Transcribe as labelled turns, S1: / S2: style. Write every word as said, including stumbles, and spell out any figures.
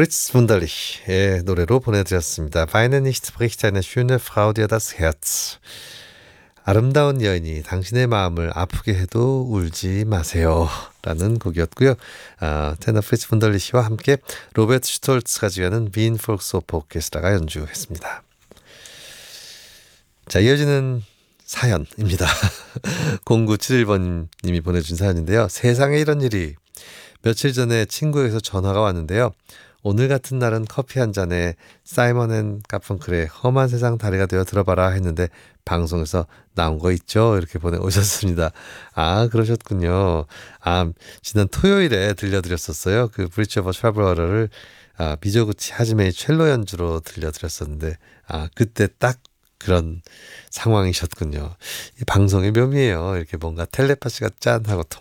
S1: 프리츠 분달리의 노래로 보내드렸습니다. Weine nicht bricht eine schöne Frau dir das Herz. 아름다운 여인이 당신의 마음을 아프게 해도 울지 마세요. 라는 곡이었고요. 아, 테너 프리츠 분달리 씨와 함께 로베르트 슈톨츠가 지휘하는 빈 폴크스오퍼 오케스트라가 연주했습니다. 자, 이어지는 사연입니다. 공구칠일 번님이 보내준 사연인데요. 세상에 이런 일이. 며칠 전에 친구에게서 전화가 왔는데요. 오늘 같은 날은 커피 한 잔에 사이먼 앤 가펑클의 험한 세상 다리가 되어 들어봐라 했는데 방송에서 나온 거 있죠? 이렇게 보내오셨습니다. 아, 그러셨군요. 아, 지난 토요일에 들려드렸었어요. 그 브리치 오브 트러블러를 아, 미조구치 하지메의 첼로 연주로 들려드렸었는데 아, 그때 딱 그런 상황이셨군요. 이 방송의 묘미예요. 이렇게 뭔가 텔레파시가 짠 하고